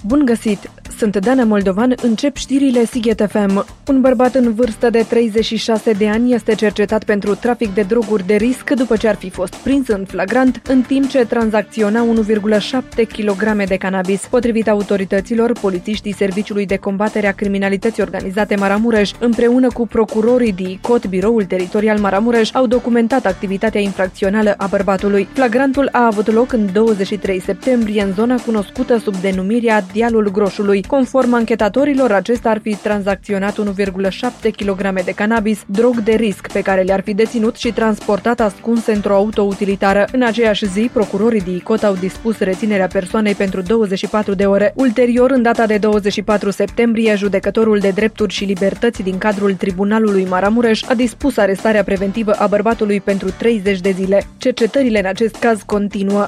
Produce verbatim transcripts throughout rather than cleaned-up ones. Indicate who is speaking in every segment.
Speaker 1: Bun găsit! Sunt Dana Moldovan, încep știrile Sighet F M. Un bărbat în vârstă de treizeci și șase de ani este cercetat pentru trafic de droguri de risc după ce ar fi fost prins în flagrant, în timp ce tranzacționa unu virgulă șapte kilograme de cannabis. Potrivit autorităților, polițiștii Serviciului de Combatere a Criminalității Organizate Maramureș, împreună cu procurorii D I C O T, Biroul Teritorial Maramureș, au documentat activitatea infracțională a bărbatului. Flagrantul a avut loc în douăzeci și trei septembrie în zona cunoscută sub denumirea Dealul Groșului. Conform anchetatorilor, acesta ar fi tranzacționat unu virgulă șapte kilograme de cannabis, drog de risc pe care le-ar fi deținut și transportat ascunse într-o auto-utilitară. În aceeași zi, procurorii D I C O T au dispus reținerea persoanei pentru douăzeci și patru de ore. Ulterior, în data de douăzeci și patru septembrie, judecătorul de drepturi și libertăți din cadrul Tribunalului Maramureș a dispus arestarea preventivă a bărbatului pentru treizeci de zile. Cercetările în acest caz continuă.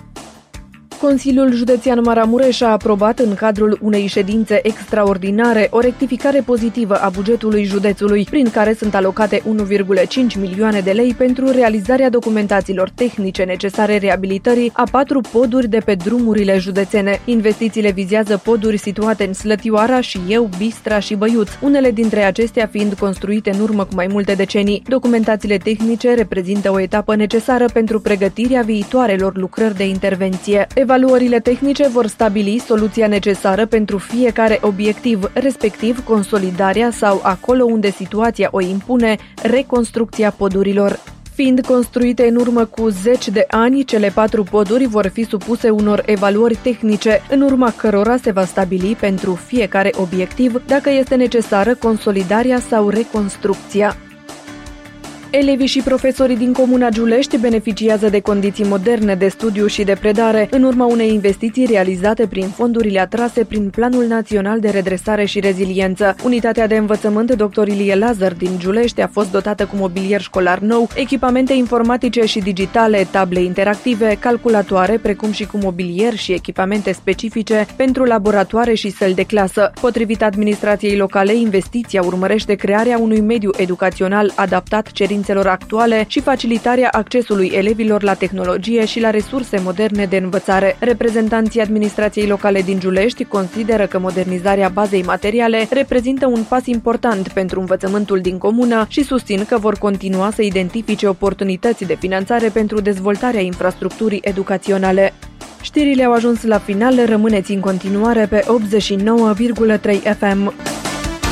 Speaker 1: Consiliul Județean Maramureș a aprobat în cadrul unei ședințe extraordinare o rectificare pozitivă a bugetului județului, prin care sunt alocate unu virgulă cinci milioane de lei pentru realizarea documentațiilor tehnice necesare reabilitării a patru poduri de pe drumurile județene. Investițiile vizează poduri situate în Slătioara, Șieu, Bistra și Băiuț, unele dintre acestea fiind construite în urmă cu mai multe decenii. Documentațiile tehnice reprezintă o etapă necesară pentru pregătirea viitoarelor lucrări de intervenție. Evaluările tehnice vor stabili soluția necesară pentru fiecare obiectiv, respectiv consolidarea sau, acolo unde situația o impune, reconstrucția podurilor. Fiind construite în urmă cu zeci de ani, cele patru poduri vor fi supuse unor evaluări tehnice, în urma cărora se va stabili pentru fiecare obiectiv dacă este necesară consolidarea sau reconstrucția. Elevii și profesorii din Comuna Giulești beneficiază de condiții moderne de studiu și de predare, în urma unei investiții realizate prin fondurile atrase prin Planul Național de Redresare și Reziliență. Unitatea de învățământ doctor Ilie Lazar din Giulești a fost dotată cu mobilier școlar nou, echipamente informatice și digitale, table interactive, calculatoare, precum și cu mobilier și echipamente specifice pentru laboratoare și săli de clasă. Potrivit administrației locale, investiția urmărește crearea unui mediu educațional adaptat cerințelor actuale și facilitarea accesului elevilor la tehnologie și la resurse moderne de învățare. Reprezentanții administrației locale din Giulești consideră că modernizarea bazei materiale reprezintă un pas important pentru învățământul din comună și susțin că vor continua să identifice oportunități de finanțare pentru dezvoltarea infrastructurii educaționale. Știrile au ajuns la final, rămâneți în continuare pe optzeci și nouă virgulă trei F M.